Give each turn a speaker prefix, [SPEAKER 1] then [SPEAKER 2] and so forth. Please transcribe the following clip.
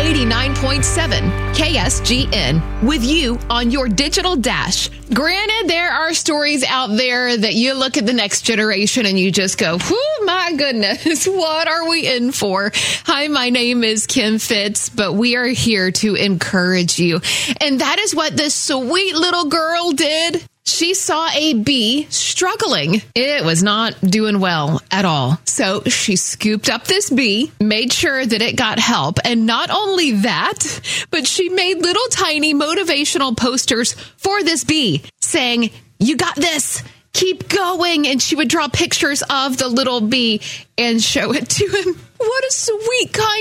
[SPEAKER 1] 89.7 KSGN with you on your digital dash. Granted, there are stories out there that you look at the next generation and you just go, oh my goodness, what are we in for? Hi, my name is Kim Fitz, but we are here to encourage you. And that is what this sweet little girl did. She saw a bee struggling. It was not doing well at all. So she scooped up this bee, made sure that it got help. And not only that, but she made little tiny motivational posters for this bee saying, "You got this. Keep going." And she would draw pictures of the little bee and show it to him. What a sweet, kind